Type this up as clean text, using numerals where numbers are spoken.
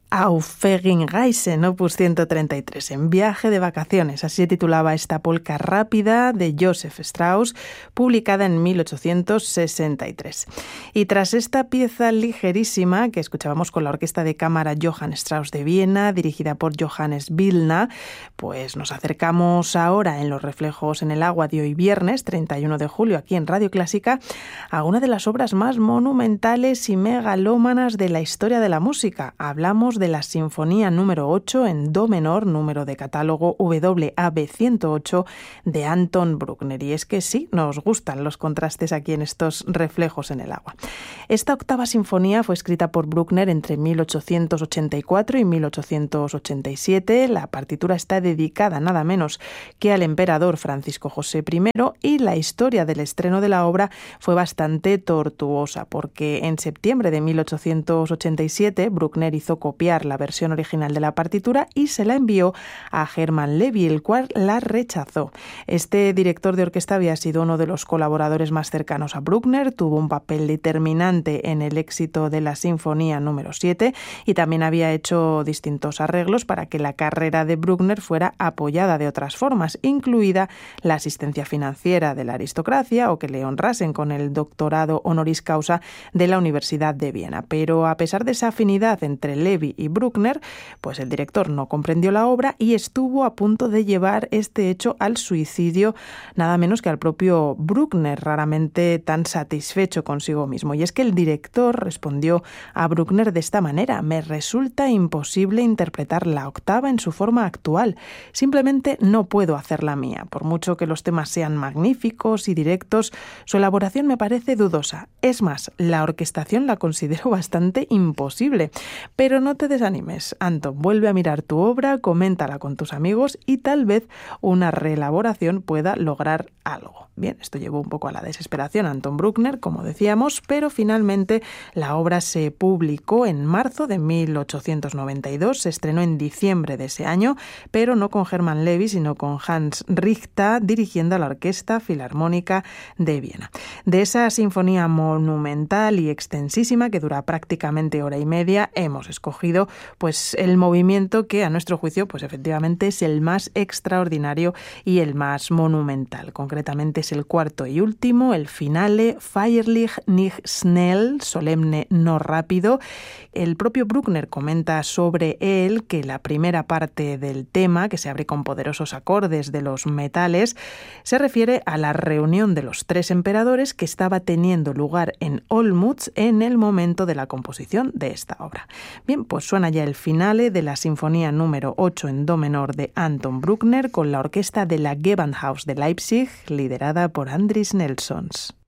Auf Wegen Reisen, opus 133, en viaje de vacaciones. Así se titulaba esta polka rápida de Joseph Strauss, publicada en 1863. Y tras esta pieza ligerísima que escuchábamos con la Orquesta de Cámara Johann Strauss de Viena, dirigida por Johannes Wilna, pues nos acercamos ahora en Los reflejos en el agua de hoy viernes, 31 de julio, aquí en Radio Clásica, a una de las obras más monumentales y megalómanas de la historia de la música. Hablamos de la Sinfonía número 8 en do menor, número de catálogo WAB 108 de Anton Bruckner. Y es que sí, nos gustan los contrastes aquí en estos reflejos en el agua. Esta octava sinfonía fue escrita por Bruckner entre 1884 y 1887. La partitura está dedicada nada menos que al emperador Francisco José I, y la historia del estreno de la obra fue bastante tortuosa, porque en septiembre de 1887 Bruckner hizo copiar la versión original de la partitura y se la envió a Hermann Levy, el cual la rechazó. Este director de orquesta había sido uno de los colaboradores más cercanos a Bruckner, tuvo un papel determinante en el éxito de la Sinfonía número 7 y también había hecho distintos arreglos para que la carrera de Bruckner fuera apoyada de otras formas, incluida la asistencia financiera de la aristocracia o que le honrasen con el doctorado honoris causa de la Universidad de Viena. Pero a pesar de esa afinidad entre Levy y Bruckner, pues el director no comprendió la obra y estuvo a punto de llevar este hecho al suicidio, nada menos que al propio Bruckner, raramente tan satisfecho consigo mismo. Y es que el director respondió a Bruckner de esta manera: me resulta imposible interpretar la octava en su forma actual, simplemente no puedo hacerla mía. Por mucho que los temas sean magníficos y directos, su elaboración me parece dudosa. Es más, la orquestación la considero bastante imposible. Pero no te desanimes, Anton, vuelve a mirar tu obra, coméntala con tus amigos y tal vez una reelaboración pueda lograr algo. Bien, esto llevó un poco a la desesperación a Anton Bruckner, como decíamos, pero finalmente la obra se publicó en marzo de 1892, se estrenó en diciembre de ese año, pero no con Hermann Levy, sino con Hans Richter, dirigiendo a la Orquesta Filarmónica de Viena. De esa sinfonía monumental y extensísima, que dura prácticamente hora y media, hemos escogido pues el movimiento que a nuestro juicio pues efectivamente es el más extraordinario y el más monumental. Concretamente es el cuarto y último, el finale, Feierlich nicht schnell, solemne no rápido. El propio Bruckner comenta sobre él que la primera parte del tema, que se abre con poderosos acordes de los metales, se refiere a la reunión de los tres emperadores que estaba teniendo lugar en Olmütz en el momento de la composición de esta obra. Bien, pues suena ya el finale de la Sinfonía número 8 en do menor de Anton Bruckner con la orquesta de la Gewandhaus de Leipzig, liderada por Andris Nelsons.